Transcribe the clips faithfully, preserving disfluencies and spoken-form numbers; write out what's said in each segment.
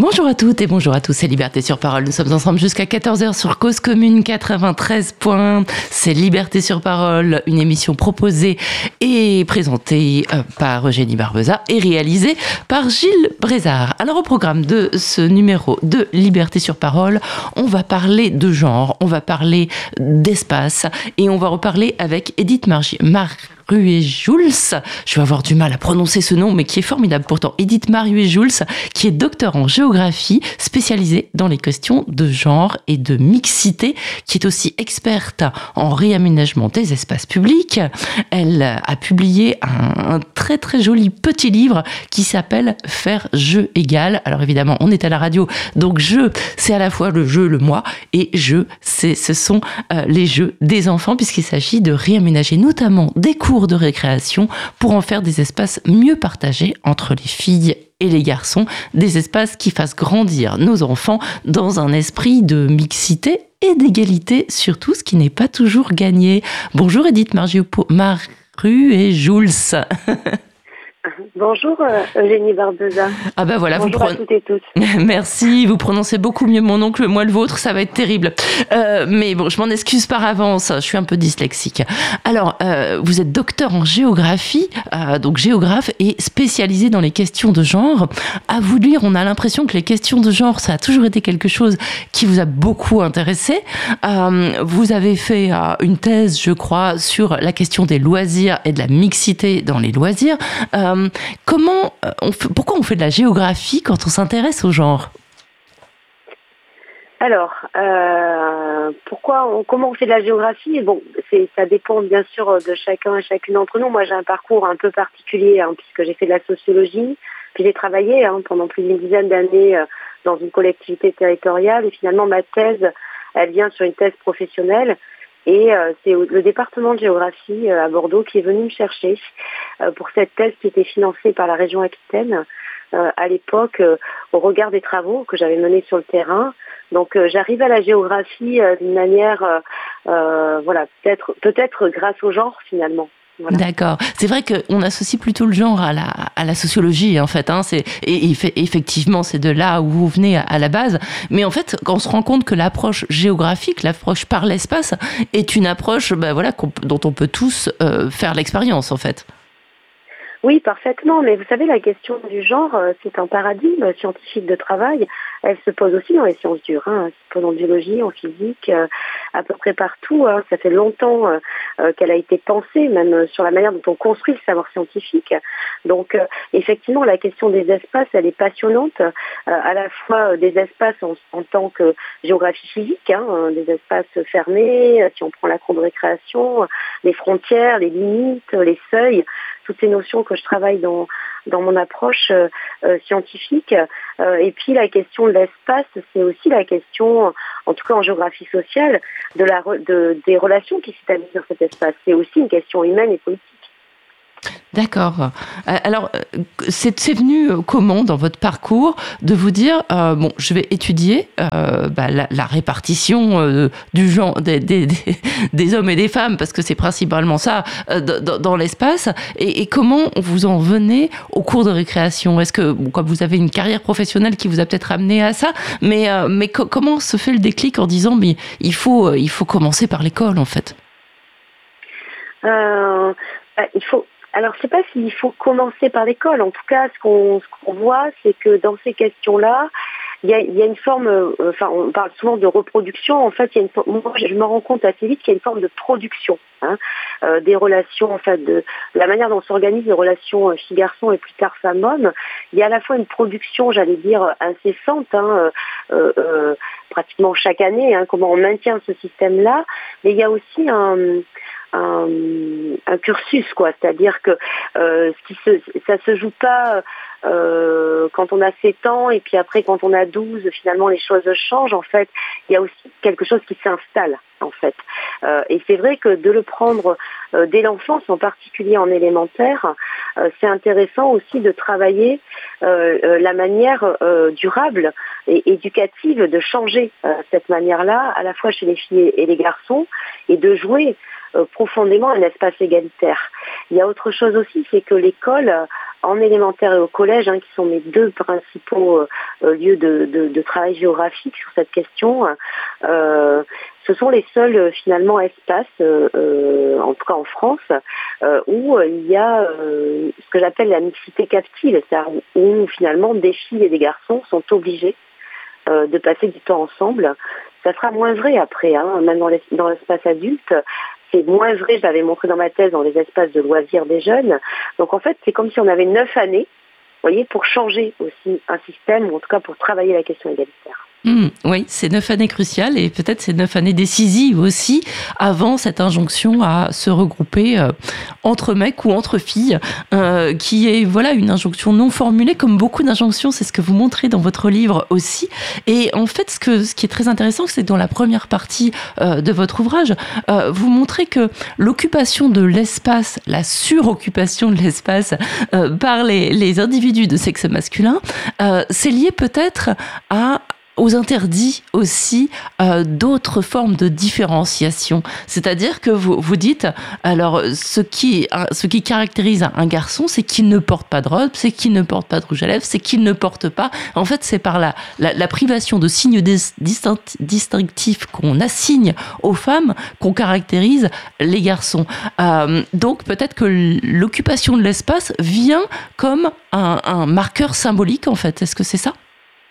Bonjour à toutes et bonjour à tous, c'est Liberté sur Parole. Nous sommes ensemble jusqu'à quatorze heures sur Cause Commune quatre-vingt-treize point un. C'est Liberté sur Parole, une émission proposée et présentée par Eugénie Barbeza et réalisée par Gilles Brézard. Alors au programme de ce numéro de Liberté sur Parole, on va parler de genre, on va parler d'espace et on va reparler avec Edith Margi- Mar- Maruet-Juls, je vais avoir du mal à prononcer ce nom, mais qui est formidable pourtant, Edith Maruet-Juls, qui est docteur en géographie, spécialisée dans les questions de genre et de mixité, qui est aussi experte en réaménagement des espaces publics. Elle a publié un, un très très joli petit livre qui s'appelle « Faire jeu égal ». Alors évidemment, on est à la radio, donc jeu, c'est à la fois le jeu, le moi, et jeu, c'est, ce sont euh, les jeux des enfants, puisqu'il s'agit de réaménager notamment des cours de récréation pour en faire des espaces mieux partagés entre les filles et les garçons, des espaces qui fassent grandir nos enfants dans un esprit de mixité et d'égalité, surtout ce qui n'est pas toujours gagné. Bonjour Edith Maruet-Juls. Bonjour euh, Eugénie Barbeza. Ah ben voilà, bonjour vous à toutes et tous. Merci, vous prononcez beaucoup mieux mon nom que moi le vôtre, ça va être terrible. Euh, mais bon, je m'en excuse par avance, je suis un peu dyslexique. Alors, euh, vous êtes docteur en géographie, euh, donc géographe et spécialisé dans les questions de genre. À vous lire, on a l'impression que les questions de genre, ça a toujours été quelque chose qui vous a beaucoup intéressé. Euh, vous avez fait euh, une thèse, je crois, sur la question des loisirs et de la mixité dans les loisirs. Euh, comment on fait, pourquoi on fait de la géographie quand on s'intéresse au genre ? Alors, euh, pourquoi on, comment on fait de la géographie ? Bon, c'est, ça dépend bien sûr de chacun et chacune d'entre nous. Moi, j'ai un parcours un peu particulier hein, puisque j'ai fait de la sociologie, puis j'ai travaillé hein, pendant plus d'une dizaine d'années euh, dans une collectivité territoriale et finalement ma thèse, elle vient sur une thèse professionnelle. Et euh, c'est le département de géographie euh, à Bordeaux qui est venu me chercher euh, pour cette thèse qui était financée par la région Aquitaine euh, à l'époque euh, au regard des travaux que j'avais menés sur le terrain. Donc euh, j'arrive à la géographie euh, d'une manière, euh, euh, voilà, peut-être, peut-être grâce au genre finalement. Voilà. D'accord. C'est vrai qu'on associe plutôt le genre à la, à la sociologie, en fait. Hein. C'est, et, et effectivement, c'est de là où vous venez à, à la base. Mais en fait, quand on se rend compte que l'approche géographique, l'approche par l'espace, est une approche ben voilà, dont on peut tous euh, faire l'expérience, en fait. Oui, parfaitement. Mais vous savez, la question du genre, c'est un paradigme scientifique de travail. Elle se pose aussi dans les sciences dures. Hein. Elle se pose en biologie, en physique, euh, à peu près partout. Hein. Ça fait longtemps euh, qu'elle a été pensée, même sur la manière dont on construit le savoir scientifique. Donc, euh, effectivement, la question des espaces, elle est passionnante. Euh, à la fois des espaces en, en tant que géographie physique, hein, des espaces fermés, si on prend la cour de récréation, les frontières, les limites, les seuils, toutes ces notions que je travaille dans dans mon approche euh, euh, scientifique. Euh, et puis la question de l'espace, c'est aussi la question, en tout cas en géographie sociale, de la de, des relations qui s'établissent dans cet espace. C'est aussi une question humaine et politique. D'accord. Alors, c'est, c'est venu comment dans votre parcours de vous dire, euh, bon, je vais étudier euh, bah, la, la répartition euh, du genre des, des, des, des hommes et des femmes, parce que c'est principalement ça euh, dans, dans l'espace, et, et comment vous en venez au cours de récréation ? Est-ce que, bon, comme vous avez une carrière professionnelle qui vous a peut-être amené à ça, mais, euh, mais co- comment se fait le déclic en disant, mais il faut, il faut commencer par l'école, en fait ? euh, Il faut... Alors, je ne sais pas s'il faut commencer par l'école. En tout cas, ce qu'on, ce qu'on voit, c'est que dans ces questions-là, il y a, il y a une forme, euh, enfin, on parle souvent de reproduction. En fait, il y a une, moi, je me rends compte assez vite qu'il y a une forme de production hein, euh, des relations, en fait, de la manière dont s'organisent les relations filles-garçons et plus tard femmes-hommes. Il y a à la fois une production, j'allais dire, incessante, hein, euh, euh, pratiquement chaque année, hein, comment on maintient ce système-là, mais il y a aussi un... Un, un cursus, quoi. C'est-à-dire que euh, ce qui se, ça se joue pas euh, quand on a sept ans et puis après quand on a douze, finalement les choses changent. En fait, il y a aussi quelque chose qui s'installe, en fait. Euh, et c'est vrai que de le prendre euh, dès l'enfance, en particulier en élémentaire, euh, c'est intéressant aussi de travailler euh, euh, la manière euh, durable et éducative de changer euh, cette manière-là, à la fois chez les filles et les garçons, et de jouer euh, profondément un espace égalitaire. Il y a autre chose aussi, c'est que l'école, euh, en élémentaire et au collège, hein, qui sont mes deux principaux euh, lieux de, de, de travail géographique sur cette question, euh, ce sont les seuls euh, finalement espaces, euh, euh, en tout cas en France, euh, où euh, il y a euh, ce que j'appelle la mixité captive, c'est-à-dire où finalement des filles et des garçons sont obligés euh, de passer du temps ensemble. Ça sera moins vrai après, hein, même dans, les, dans l'espace adulte. C'est moins vrai, je l'avais montré dans ma thèse, dans les espaces de loisirs des jeunes. Donc en fait, c'est comme si on avait neuf années, vous voyez, pour changer aussi un système, ou en tout cas pour travailler la question égalitaire. Mmh, oui, c'est neuf années cruciales et peut-être c'est neuf années décisives aussi avant cette injonction à se regrouper euh, entre mecs ou entre filles, euh, qui est voilà une injonction non formulée comme beaucoup d'injonctions, c'est ce que vous montrez dans votre livre aussi. Et en fait, ce, que, ce qui est très intéressant, c'est que dans la première partie euh, de votre ouvrage, euh, vous montrez que l'occupation de l'espace, la suroccupation de l'espace euh, par les, les individus de sexe masculin, euh, c'est lié peut-être à aux interdits aussi euh, d'autres formes de différenciation. C'est-à-dire que vous, vous dites, alors ce qui, ce qui caractérise un garçon, c'est qu'il ne porte pas de robe, c'est qu'il ne porte pas de rouge à lèvres, c'est qu'il ne porte pas... En fait, c'est par la, la, la privation de signes distinct, distinctifs qu'on assigne aux femmes qu'on caractérise les garçons. Euh, donc peut-être que l'occupation de l'espace vient comme un, un marqueur symbolique, en fait. Est-ce que c'est ça ?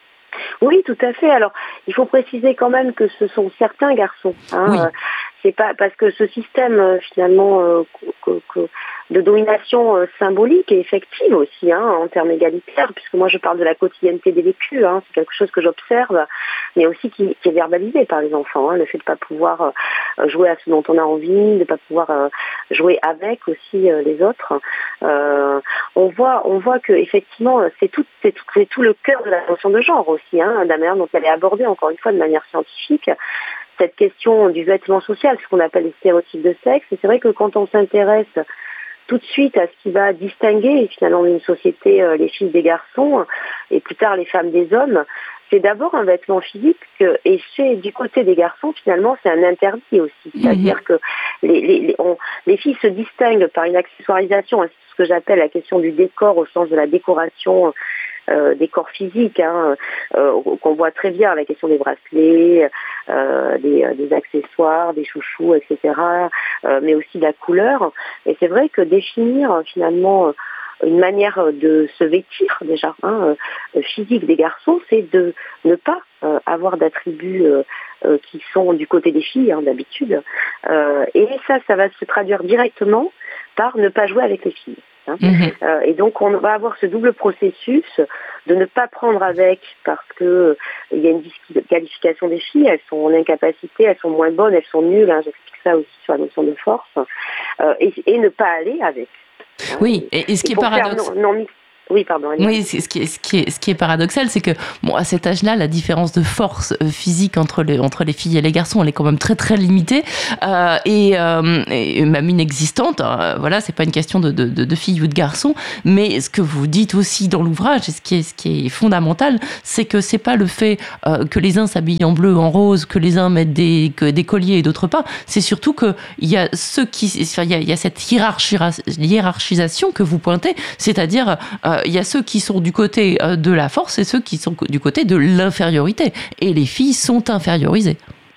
Oui, tout à fait. Alors, il faut préciser quand même que ce sont certains garçons. Hein. Oui. Euh, c'est pas parce que ce système euh, finalement euh, que, que, de domination euh, symbolique et effective aussi, hein, en termes égalitaires, puisque moi je parle de la quotidienneté des vécus. Hein, c'est quelque chose que j'observe, mais aussi qui, qui est verbalisé par les enfants. Hein, le fait de ne pas pouvoir euh, jouer à ce dont on a envie, de ne pas pouvoir euh, jouer avec aussi euh, les autres. Euh, on voit, on voit que effectivement, c'est tout, c'est tout, c'est tout le cœur de la notion de genre aussi, hein, de la manière dont elle est abordée encore une fois de manière scientifique. Cette question du vêtement social, ce qu'on appelle les stéréotypes de sexe. Et c'est vrai que quand on s'intéresse tout de suite à ce qui va distinguer finalement une société, euh, les filles des garçons et plus tard les femmes des hommes, c'est d'abord un vêtement physique que, et chez du côté des garçons finalement c'est un interdit aussi. C'est-à-dire mmh. que les, les, les, on, les filles se distinguent par une accessoirisation, c'est ce que j'appelle la question du décor au sens de la décoration Euh, des corps physiques, hein, euh, qu'on voit très bien, la question des bracelets, euh, des, des accessoires, des chouchous, et cetera, euh, mais aussi de la couleur. Et c'est vrai que définir finalement une manière de se vêtir déjà, hein, euh, physique des garçons, c'est de ne pas euh, avoir d'attributs euh, euh, qui sont du côté des filles, hein, d'habitude. Euh, et ça, ça va se traduire directement par ne pas jouer avec les filles. Hein. Mmh. Euh, et donc on va avoir ce double processus de ne pas prendre avec parce que euh, il y a une disqualification des filles, elles sont en incapacité, elles sont moins bonnes, elles sont nulles, hein, j'explique ça aussi sur la notion de force, euh, et, et ne pas aller avec. Hein. Oui, et, et ce qui et est paradoxal. Non, non, Oui, pardon. Oui, ce qui est, ce qui est, ce qui est paradoxal, c'est que bon, à cet âge-là, la différence de force physique entre les, entre les filles et les garçons, elle est quand même très très limitée euh, et, euh, et même inexistante. Euh, voilà, c'est pas une question de, de, de, de filles ou de garçons, mais ce que vous dites aussi dans l'ouvrage, et ce qui est, ce qui est fondamental, c'est que c'est pas le fait euh, que les uns s'habillent en bleu, en rose, que les uns mettent des, que des colliers et d'autres pas. C'est surtout que il y a ceux qui, enfin, il y a, il y a cette hiérarchisation que vous pointez, c'est-à-dire euh, il y a ceux qui sont du côté de la force et ceux qui sont du côté de l'infériorité. Et les filles sont infériorisées.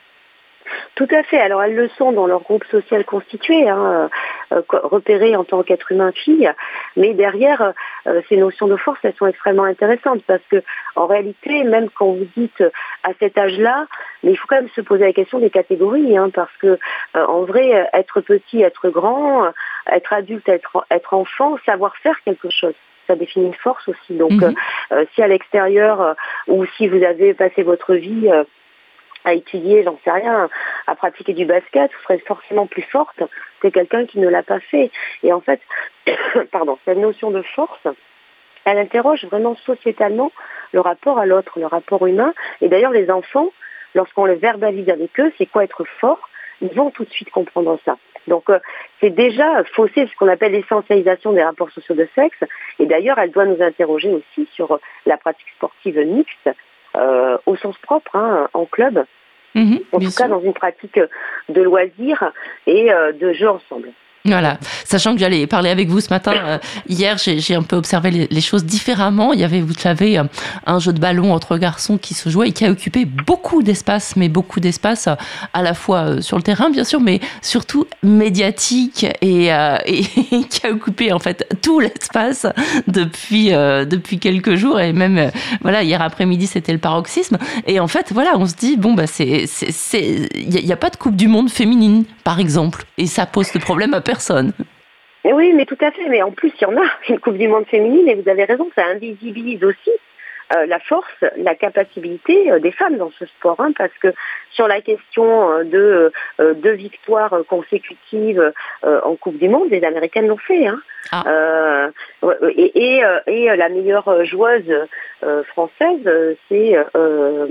Tout à fait. Alors elles le sont dans leur groupe social constitué, hein, euh, repérées en tant qu'être humain fille, mais derrière euh, ces notions de force, elles sont extrêmement intéressantes parce que en réalité, même quand vous dites euh, à cet âge-là, mais il faut quand même se poser la question des catégories, hein, parce que euh, en vrai, être petit, être grand, être adulte, être, être enfant, savoir faire quelque chose. Ça définit une force aussi. Donc, mmh. euh, si à l'extérieur, euh, ou si vous avez passé votre vie euh, à étudier, j'en sais rien, à pratiquer du basket, vous serez forcément plus forte que quelqu'un qui ne l'a pas fait. Et en fait, pardon, cette notion de force, elle interroge vraiment sociétalement le rapport à l'autre, le rapport humain. Et d'ailleurs, les enfants, lorsqu'on le verbalise avec eux, c'est quoi être fort, ils vont tout de suite comprendre ça. Donc euh, c'est déjà faussé ce qu'on appelle l'essentialisation des rapports sociaux de sexe. Et d'ailleurs, elle doit nous interroger aussi sur la pratique sportive mixte, euh, au sens propre, hein, en club, Mmh, en tout sûr. cas dans une pratique de loisirs et euh, de jeux ensemble. Voilà, sachant que j'allais parler avec vous ce matin, euh, hier j'ai, j'ai un peu observé les, les choses différemment. Il y avait, vous savez, un jeu de ballon entre garçons qui se jouait et qui a occupé beaucoup d'espace, mais beaucoup d'espace à la fois sur le terrain bien sûr, mais surtout médiatique et, euh, et, et qui a occupé en fait tout l'espace depuis, euh, depuis quelques jours et même euh, voilà, hier après-midi c'était le paroxysme et en fait voilà, on se dit bon bah c'est, c'est, c'est, il n'y a, a pas de Coupe du Monde féminine par exemple et ça pose de problème à personne. Personne. Oui, mais tout à fait. Mais en plus, il y en a une Coupe du Monde féminine et vous avez raison, ça invisibilise aussi euh, la force, la capacité euh, des femmes dans ce sport. Hein, parce que sur la question de euh, deux victoires consécutives euh, en Coupe du Monde, les Américaines l'ont fait. Hein. Ah. Euh, et, et, et la meilleure joueuse euh, française, c'est... Euh,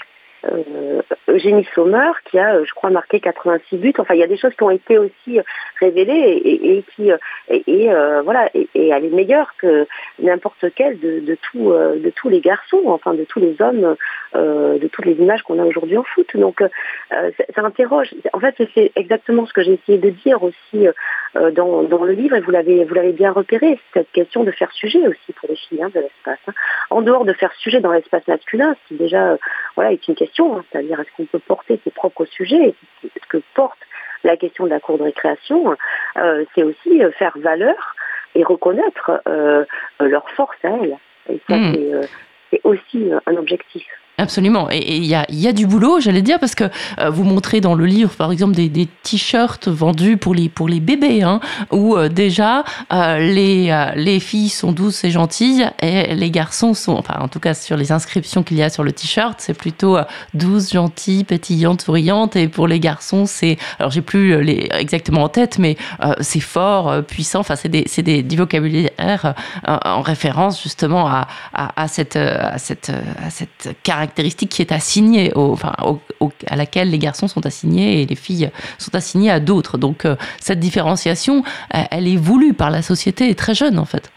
Euh, Eugénie Sommer qui a, je crois, marqué quatre-vingt-six buts. Enfin, il y a des choses qui ont été aussi révélées et, et, et qui, et, et euh, voilà, et, et elle est meilleure que n'importe quel de, de, tout, euh, de tous les garçons, enfin de tous les hommes, euh, de toutes les images qu'on a aujourd'hui en foot. Donc, euh, ça, ça interroge. En fait, c'est exactement ce que j'ai essayé de dire aussi euh, dans, dans le livre, et vous l'avez, vous l'avez bien repéré, cette question de faire sujet aussi pour les filles hein, de l'espace. Hein. En dehors de faire sujet dans l'espace masculin, ce qui déjà, euh, voilà, est une question. C'est-à-dire est-ce qu'on peut porter ses propres sujets, ce que porte la question de la cour de récréation, euh, c'est aussi faire valeur et reconnaître euh, leur force à elles. Et ça, mmh. c'est, euh, c'est aussi un objectif. Absolument. Et il y a, y a du boulot, j'allais dire, parce que euh, vous montrez dans le livre, par exemple, des, des t-shirts vendus pour les, pour les bébés, hein, où euh, déjà, euh, les, euh, les filles sont douces et gentilles, et les garçons sont, enfin, en tout cas, sur les inscriptions qu'il y a sur le t-shirt, c'est plutôt euh, douce, gentille, pétillante, souriante, et pour les garçons, c'est, alors j'ai plus les, exactement en tête, mais euh, c'est fort, euh, puissant, enfin, c'est des, c'est des, du vocabulaire euh, en référence, justement, à, à, à cette, à cette, à cette caractéristique caractéristique qui est assignée au, enfin, au, au, à laquelle les garçons sont assignés et les filles sont assignées à d'autres. Donc euh, cette différenciation, elle, elle est voulue par la société très jeune en fait.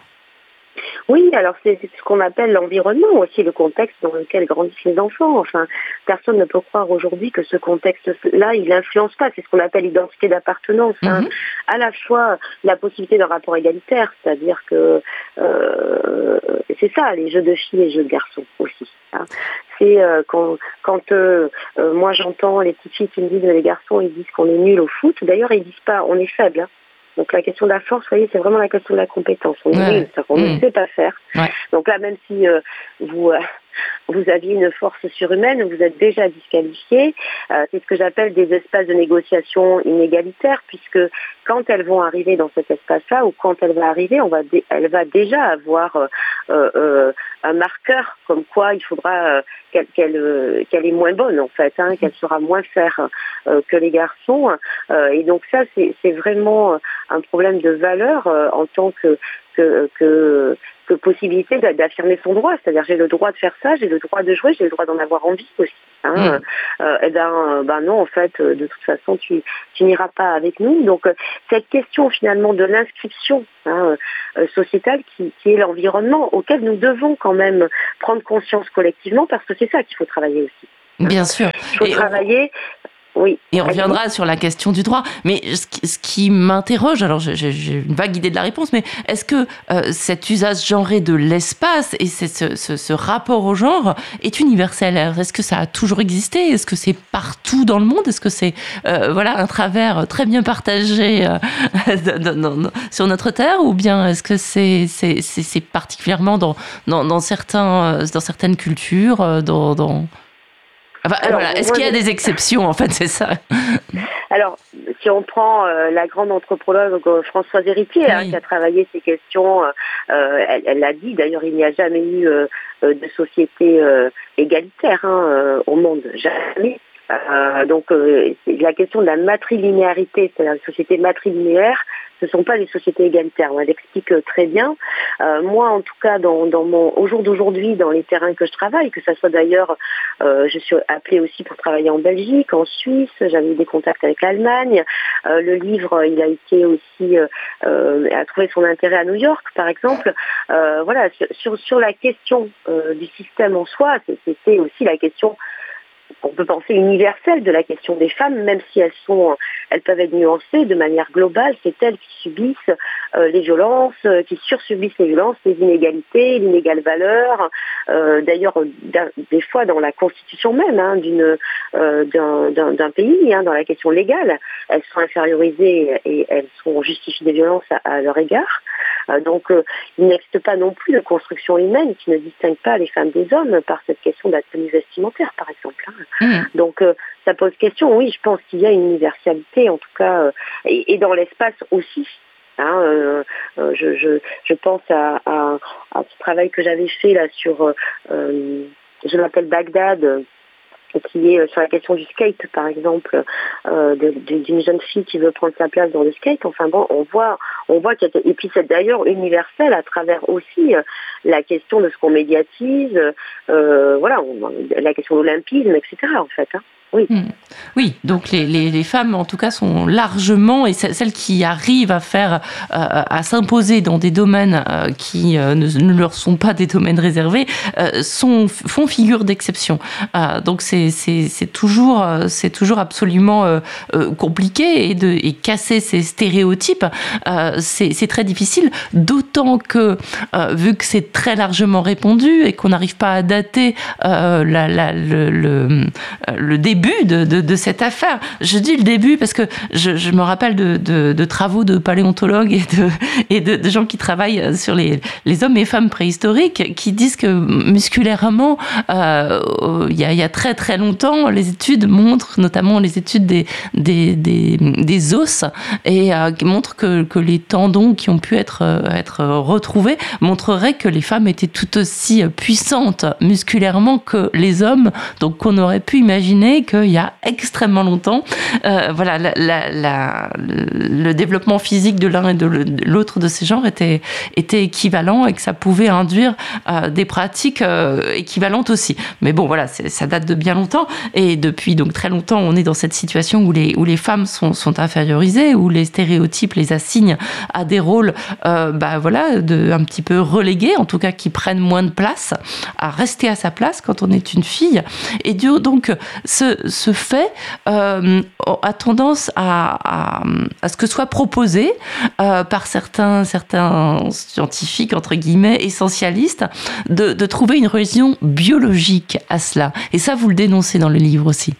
Oui, alors c'est, c'est ce qu'on appelle l'environnement aussi, le contexte dans lequel grandissent les enfants. Enfin, personne ne peut croire aujourd'hui que ce contexte-là, il n'influence pas. C'est ce qu'on appelle l'identité d'appartenance. Mm-hmm. Hein. À la fois la possibilité d'un rapport égalitaire, c'est-à-dire que euh, c'est ça, les jeux de filles et les jeux de garçons aussi. Hein. C'est euh, quand, quand euh, euh, moi j'entends les petites filles qui me disent, les garçons, ils disent qu'on est nul au foot. D'ailleurs, ils disent pas, on est faible. Hein. Donc la question de la force, vous voyez, c'est vraiment la question de la compétence. On est nul, c'est-à-dire qu'on mmh. ne sait pas faire. Ouais. Donc là, même si euh, vous euh, vous aviez une force surhumaine, vous êtes déjà disqualifié. Euh, c'est ce que j'appelle des espaces de négociation inégalitaires, puisque quand elles vont arriver dans cet espace-là, ou quand elle va arriver, on va dé- elle va déjà avoir euh, euh, un marqueur comme quoi il faudra euh, qu'elle, qu'elle, euh, qu'elle est moins bonne en fait, hein, qu'elle saura moins faire euh, que les garçons. Euh, et donc ça, c'est, c'est vraiment un problème de valeur euh, en tant que que, que que possibilité d'affirmer son droit, c'est-à-dire j'ai le droit de faire ça, j'ai le droit de jouer, j'ai le droit d'en avoir envie aussi. Hein. Mmh. Euh, et ben, ben non, en fait, de toute façon, tu, tu n'iras pas avec nous. Donc cette question finalement de l'inscription hein, euh, sociétale qui, qui est l'environnement auquel nous devons quand même prendre conscience collectivement, parce que c'est ça qu'il faut travailler aussi. Hein. Bien sûr. Il faut et travailler... On... Oui. Et on reviendra sur la question du droit. Mais ce qui, ce qui m'interroge, alors j'ai, j'ai une vague idée de la réponse, mais est-ce que euh, cet usage genré de l'espace et ce, ce, ce rapport au genre est universel ? Alors, est-ce que ça a toujours existé ? Est-ce que c'est partout dans le monde ? Est-ce que c'est euh, voilà, un travers très bien partagé euh, dans, dans, dans, sur notre terre ? Ou bien est-ce que c'est, c'est, c'est, c'est particulièrement dans, dans, dans, certains, dans certaines cultures dans, dans Enfin, alors, voilà. Est-ce qu'il y a des exceptions, en fait, c'est ça ? Alors, si on prend euh, la grande anthropologue Françoise Héritier, oui. hein, qui a travaillé ces questions, euh, elle, elle l'a dit, d'ailleurs, il n'y a jamais eu euh, de société euh, égalitaire hein, euh, au monde, jamais. Euh, donc, euh, c'est la question de la matrilinéarité, c'est-à-dire les sociétés matrilinéaires, ce ne sont pas des sociétés égalitaires. Elle explique très bien. Euh, moi, en tout cas, dans, dans mon, au jour d'aujourd'hui, dans les terrains que je travaille, que ça soit d'ailleurs, euh, je suis appelée aussi pour travailler en Belgique, en Suisse, j'avais eu des contacts avec l'Allemagne. Euh, le livre, il a été aussi, euh, a trouvé son intérêt à New York, par exemple. Euh, voilà, sur, sur la question euh, du système en soi, c'était aussi la question on peut penser universelle de la question des femmes, même si elles sont, elles peuvent être nuancées de manière globale. C'est elles qui subissent euh, les violences, euh, qui sursubissent les violences, les inégalités, l'inégale valeur. Euh, d'ailleurs, des fois dans la constitution même hein, d'une, euh, d'un, d'un, d'un pays, hein, dans la question légale, elles sont infériorisées et elles sont justifiées des violences à, à leur égard. Euh, donc, euh, il n'existe pas non plus de construction humaine qui ne distingue pas les femmes des hommes par cette question de la tenue vestimentaire, par exemple. Hein. Mmh. Donc, euh, ça pose question. Oui, je pense qu'il y a une universalité, en tout cas, euh, et, et dans l'espace aussi. Hein, euh, euh, je, je, je pense à, à, à ce travail que j'avais fait là sur, euh, je l'appelle Bagdad, qui est sur la question du skate, par exemple, euh, de, de, d'une jeune fille qui veut prendre sa place dans le skate. Enfin bon, on voit, on voit qu'il y a, et puis c'est d'ailleurs universel à travers aussi euh, la question de ce qu'on médiatise, euh, voilà, on, la question de l'olympisme, et cetera. En fait. Hein. Oui. Mmh. Oui, donc les, les, les femmes, en tout cas, sont largement, et celles qui arrivent à faire, euh, à s'imposer dans des domaines euh, qui euh, ne, ne leur sont pas des domaines réservés, euh, sont, font figure d'exception. Euh, donc c'est, c'est, c'est toujours, c'est toujours absolument euh, euh, compliqué et de et casser ces stéréotypes, euh, c'est, c'est très difficile. D'autant que euh, vu que c'est très largement répandu et qu'on n'arrive pas à dater euh, la, la, le, le, le début De, de, de cette affaire. Je dis le début parce que je, je me rappelle de, de, de travaux de paléontologues et, de, et de, de gens qui travaillent sur les, les hommes et femmes préhistoriques qui disent que musculairement, euh, il, y a, il y a très très longtemps, les études montrent, notamment les études des, des, des, des os, et euh, qui montrent que, que les tendons qui ont pu être, être retrouvés montreraient que les femmes étaient tout aussi puissantes musculairement que les hommes, donc qu'on aurait pu imaginer qu'il y a extrêmement longtemps, euh, voilà, la, la, la, le développement physique de l'un et de l'autre de ces genres était, était équivalent et que ça pouvait induire euh, des pratiques euh, équivalentes aussi. Mais bon, voilà, c'est, ça date de bien longtemps et depuis donc très longtemps, on est dans cette situation où les, où les femmes sont, sont infériorisées, où les stéréotypes les assignent à des rôles, euh, bah voilà, de, un petit peu relégués, en tout cas qui prennent moins de place, à rester à sa place quand on est une fille. Et donc, ce, ce fait euh, a tendance à, à, à ce que soit proposé euh, par certains, certains scientifiques, entre guillemets, essentialistes, de, de trouver une raison biologique à cela. Et ça, vous le dénoncez dans le livre aussi.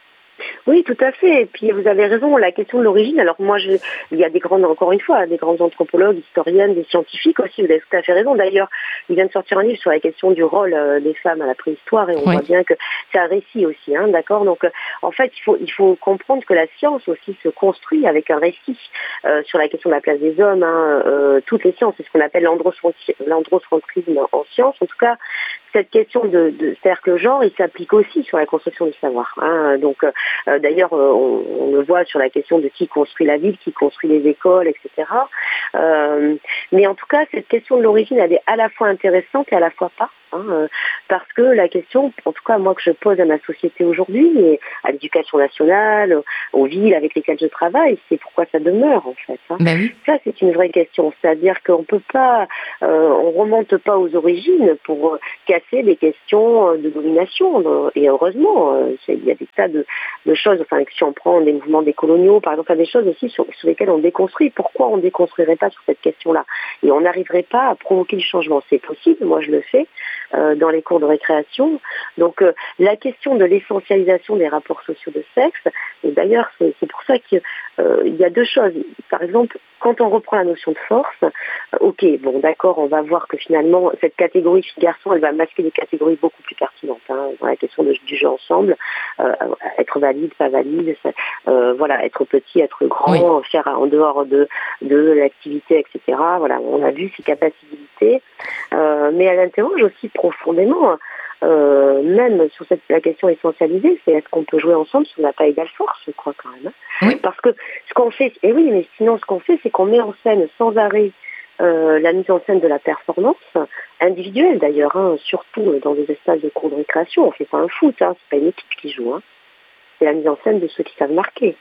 Oui, tout à fait. Et puis vous avez raison, la question de l'origine. Alors moi, je, il y a des grandes, encore une fois, des grandes anthropologues, historiennes, des scientifiques aussi. Vous avez tout à fait raison. D'ailleurs, il vient de sortir un livre sur la question du rôle euh, des femmes à la préhistoire, et on oui. voit bien que c'est un récit aussi, hein, d'accord. Donc, euh, en fait, il faut, il faut comprendre que la science aussi se construit avec un récit euh, sur la question de la place des hommes. Hein, euh, toutes les sciences, c'est ce qu'on appelle l'androcentrisme en science. En tout cas, cette question de, de cercle genre, il s'applique aussi sur la construction du savoir. Hein. Donc, euh, d'ailleurs, on, on le voit sur la question de qui construit la ville, qui construit les écoles, et cetera. Euh, mais en tout cas, cette question de l'origine, elle est à la fois intéressante et à la fois pas. Hein, parce que la question, en tout cas moi que je pose à ma société aujourd'hui, et à l'éducation nationale, aux villes avec lesquelles je travaille, c'est pourquoi ça demeure en fait. Hein. Ben oui. Ça c'est une vraie question, c'est-à-dire qu'on peut pas, euh, on remonte pas aux origines pour casser des questions de domination. Et heureusement, il y a des tas de, de choses. Enfin, si on prend des mouvements décoloniaux, par exemple, il y a des choses aussi sur, sur lesquelles on déconstruit. Pourquoi on déconstruirait pas sur cette question-là? Et on n'arriverait pas à provoquer le changement. C'est possible, moi je le fais. Euh, dans les cours de récréation. Donc euh, la question de l'essentialisation des rapports sociaux de sexe, et d'ailleurs c'est, c'est pour ça qu'il euh, y a deux choses. Par exemple, quand on reprend la notion de force, euh, ok, bon d'accord, on va voir que finalement cette catégorie fille-garçon, elle va masquer des catégories beaucoup plus pertinentes. Hein, dans la question de, du jeu ensemble, euh, être valide, pas valide, ça, euh, voilà, être petit, être grand, oui. faire en dehors de, de l'activité, et cetera. Voilà, on a vu ces capacités, euh, mais elle interroge aussi profondément, euh, même sur cette, la question essentialisée, c'est est-ce qu'on peut jouer ensemble si on n'a pas égale force, je crois quand même. Hein. Oui. Parce que ce qu'on fait, et oui, mais sinon ce qu'on fait, c'est qu'on met en scène sans arrêt euh, la mise en scène de la performance, individuelle d'ailleurs, hein, surtout dans des espaces de cours de récréation. On fait pas un foot, hein, c'est pas une équipe qui joue. Hein. C'est la mise en scène de ceux qui savent marquer.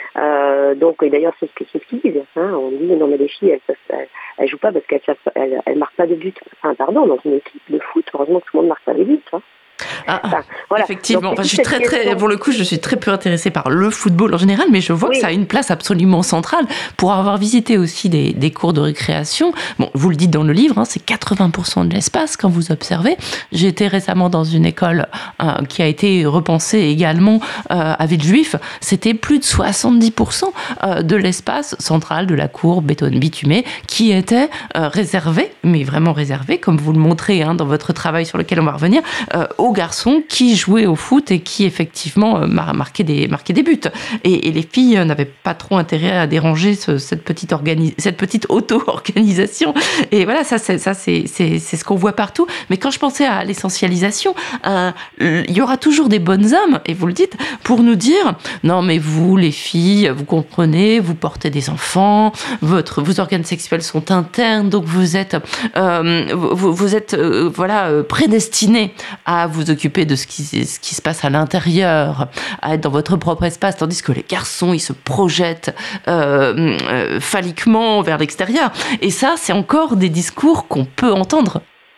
Euh, donc, et d'ailleurs, c'est ce que c'est ce qu'ils disent. Hein. On dit, non, mais les filles, elles, elles, elles jouent pas parce qu'elles elles, elles marquent pas de but. Enfin, pardon, dans une équipe de foot, heureusement que tout le monde marque pas des buts. Hein. Ah, enfin, voilà. Effectivement, enfin, je suis très, question... très, pour le coup, je suis très peu intéressée par le football en général, mais je vois oui. que ça a une place absolument centrale. Pour avoir visité aussi des, des cours de récréation, bon, vous le dites dans le livre, hein, c'est quatre-vingts pour cent de l'espace quand vous observez. J'ai été récemment dans une école euh, qui a été repensée également euh, à Villejuif. C'était plus de soixante-dix pour cent de l'espace central de la cour béton bitumée qui était euh, réservé, mais vraiment réservé, comme vous le montrez hein, dans votre travail sur lequel on va revenir, euh, aux garçons qui jouaient au foot et qui effectivement euh, marquaient des, marquaient des buts. Et, et les filles euh, n'avaient pas trop intérêt à déranger ce, cette, petite organi- cette petite auto-organisation. Et voilà, ça, c'est, ça c'est, c'est, c'est ce qu'on voit partout. Mais quand je pensais à l'essentialisation, euh, il y aura toujours des bonnes âmes, et vous le dites, pour nous dire, non mais vous, les filles, vous comprenez, vous portez des enfants, votre, vos organes sexuels sont internes, donc vous êtes, euh, vous, vous êtes euh, voilà, prédestinés à vous occuper de ce qui, ce qui se passe à l'intérieur, à être dans votre propre espace, tandis que les garçons, ils se projettent euh, euh, phalliquement vers l'extérieur. Et ça, c'est encore des discours qu'on peut entendre.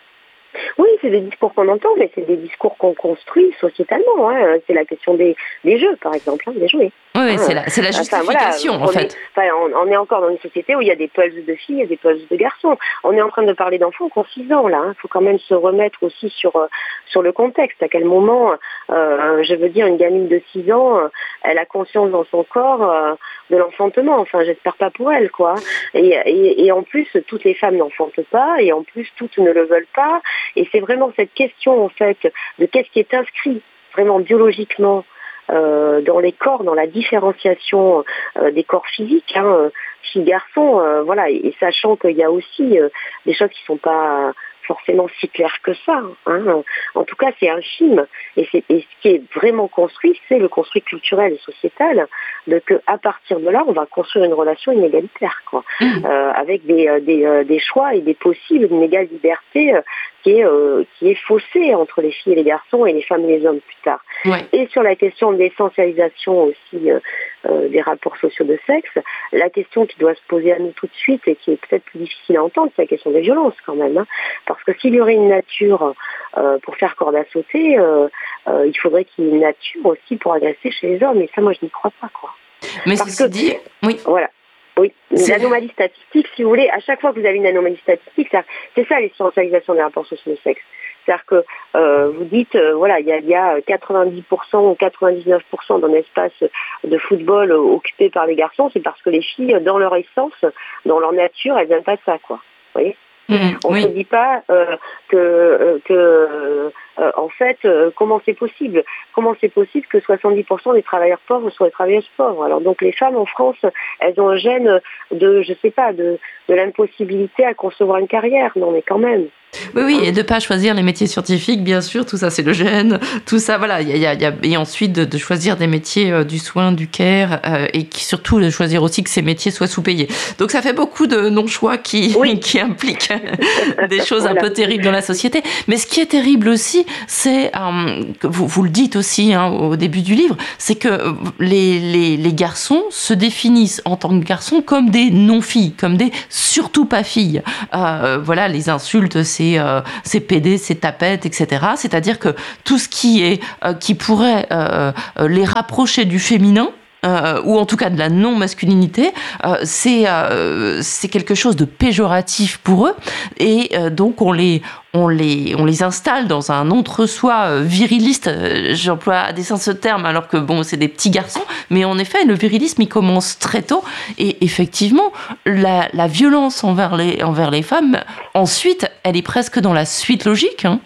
Oui, c'est des discours qu'on entend, mais c'est des discours qu'on construit sociétalement. Hein. C'est la question des, des jeux, par exemple, hein, des jouets. Oui, hein. c'est, la, c'est la justification, enfin, voilà, en fait. Est, enfin, on, on est encore dans une société où il y a des pulses de filles et des pulses de garçons. On est en train de parler d'enfants qui ont six ans, là. Il hein. faut quand même se remettre aussi sur, euh, sur le contexte. À quel moment, euh, je veux dire, une gamine de six ans, euh, elle a conscience dans son corps euh, de l'enfantement. Enfin, j'espère pas pour elle, quoi. Et, et, et en plus, toutes les femmes n'enfantent pas, et en plus, toutes ne le veulent pas. Et c'est vraiment cette question, en fait, de qu'est-ce qui est inscrit vraiment biologiquement euh, dans les corps, dans la différenciation euh, des corps physiques, hein, filles, garçons, euh, voilà, et, et sachant qu'il y a aussi euh, des choses qui ne sont pas forcément si claires que ça. Hein. En tout cas, c'est infime. Et, c'est, et ce qui est vraiment construit, c'est le construit culturel et sociétal, de que à partir de là, on va construire une relation inégalitaire, quoi, mmh. euh, avec des, des, des choix et des possibles, une égale liberté euh, qui est, euh, qui est faussée entre les filles et les garçons et les femmes et les hommes plus tard. Ouais. Et sur la question de l'essentialisation aussi euh, euh, des rapports sociaux de sexe, la question qui doit se poser à nous tout de suite et qui est peut-être plus difficile à entendre, c'est la question des violences quand même. Hein. Parce que s'il y aurait une nature euh, pour faire corde à sauter, euh, euh, il faudrait qu'il y ait une nature aussi pour agresser chez les hommes. Et ça, moi, je n'y crois pas, quoi. Mais Parce ceci que, dit, oui. Voilà. Oui, l'anomalie statistique, si vous voulez, à chaque fois que vous avez une anomalie statistique, ça, c'est ça l'essentialisation des rapports sociaux de sexe. C'est-à-dire que euh, vous dites, euh, voilà, il y a, y a quatre-vingt-dix pour cent ou quatre-vingt-dix-neuf pour cent d'un espace de football euh, occupé par les garçons, c'est parce que les filles, dans leur essence, dans leur nature, elles n'aiment pas ça, quoi. Vous voyez ? Mmh, on ne oui. se dit pas euh, que, euh, que euh, en fait, euh, comment c'est possible Comment c'est possible que soixante-dix pour cent des travailleurs pauvres soient des travailleuses pauvres? Alors donc les femmes en France, elles ont un gène de, je sais pas, de, de l'impossibilité à concevoir une carrière. Non, mais quand même. Oui, oui, et de ne pas choisir les métiers scientifiques, bien sûr, tout ça c'est le gène, tout ça, voilà, y a, y a, y a, et ensuite de, de choisir des métiers euh, du soin, du care, euh, et qui, surtout de choisir aussi que ces métiers soient sous-payés. Donc ça fait beaucoup de non-choix qui, oui. qui impliquent des choses voilà. un peu terribles dans la société. Mais ce qui est terrible aussi, c'est, euh, vous, vous le dites aussi hein, au début du livre, c'est que les, les, les garçons se définissent en tant que garçons comme des non-filles, comme des surtout pas filles. Euh, voilà, les insultes, c'est Euh, c'est pédé, c'est tapette, et cetera. C'est-à-dire que tout ce qui est euh, qui pourrait euh, les rapprocher du féminin, euh, ou en tout cas de la non-masculinité, euh, c'est, euh, c'est quelque chose de péjoratif pour eux. Et euh, donc on les On les, on les installe dans un entre-soi viriliste, j'emploie à dessein ce terme, alors que bon, c'est des petits garçons, mais en effet, le virilisme, il commence très tôt, et effectivement, la, la violence envers les, envers les femmes, ensuite, elle est presque dans la suite logique, hein.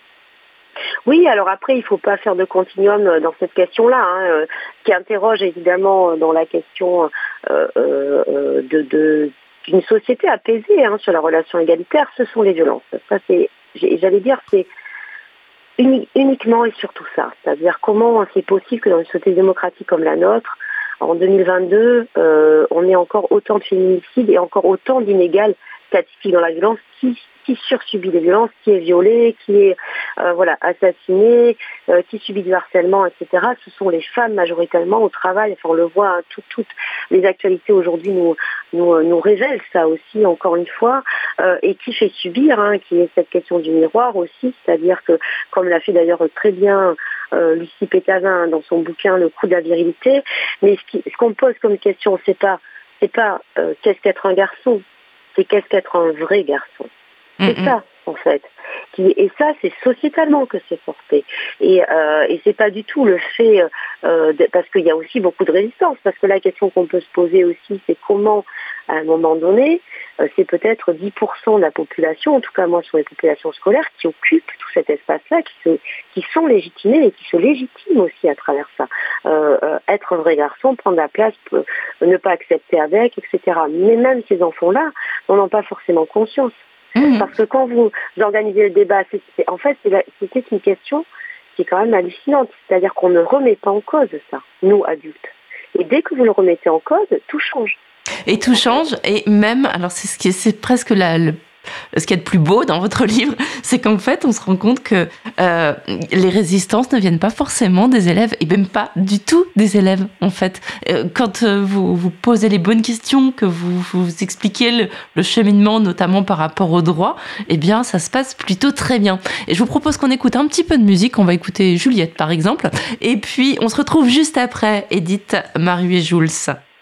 Oui, alors après, il ne faut pas faire de continuum dans cette question-là, hein, euh, qui interroge évidemment dans la question euh, euh, de, de, d'une société apaisée hein, sur la relation égalitaire, ce sont les violences. Ça, c'est J'allais dire, c'est uni- uniquement et surtout ça. C'est-à-dire comment c'est possible que dans une société démocratique comme la nôtre, en deux mille vingt-deux, euh, on ait encore autant de féminicides et encore autant d'inégales statistiques dans la violence qui, qui sursubit des violences, qui est violé, qui est euh, voilà assassiné, euh, qui subit du harcèlement, et cetera. Ce sont les femmes majoritairement au travail. Enfin, on le voit, hein, tout, toutes les actualités aujourd'hui nous, nous, nous révèlent ça aussi, encore une fois, euh, et qui fait subir, hein, qui est cette question du miroir aussi, c'est-à-dire que, comme l'a fait d'ailleurs très bien euh, Lucie Pétavin dans son bouquin Le coût de la virilité, mais ce, qui, ce qu'on pose comme question, c'est pas, c'est pas euh, qu'est-ce qu'être un garçon, c'est qu'est-ce qu'être un vrai garçon. C'est mm-hmm. ça, en fait. Qui, et ça, c'est sociétalement que c'est porté. Et, euh, et c'est pas du tout le fait, euh, de, parce qu'il y a aussi beaucoup de résistance, parce que la question qu'on peut se poser aussi, c'est comment, à un moment donné, euh, c'est peut-être dix pour cent de la population, en tout cas moi sur les populations scolaires, qui occupent tout cet espace-là, qui, se, qui sont légitimés et qui se légitiment aussi à travers ça. Euh, euh, être un vrai garçon, prendre la place, euh, ne pas accepter avec, et cetera. Mais même ces enfants-là n'en ont pas forcément conscience. Mmh. Parce que quand vous organisez le débat, c'est, c'est, en fait, c'est, la, c'est une question qui est quand même hallucinante. C'est-à-dire qu'on ne remet pas en cause ça, nous, adultes. Et dès que vous le remettez en cause, tout change. Et tout change, et même, alors c'est, ce qui est, c'est presque la, le, ce qu'il y a de plus beau dans votre livre, c'est qu'en fait, on se rend compte que euh, les résistances ne viennent pas forcément des élèves, et même pas du tout des élèves, en fait. Euh, quand euh, vous, vous posez les bonnes questions, que vous, vous expliquez le, le cheminement, notamment par rapport au droit, eh bien, ça se passe plutôt très bien. Et je vous propose qu'on écoute un petit peu de musique. On va écouter Juliette, par exemple. Et puis, on se retrouve juste après, Edith Maruet-Jouls.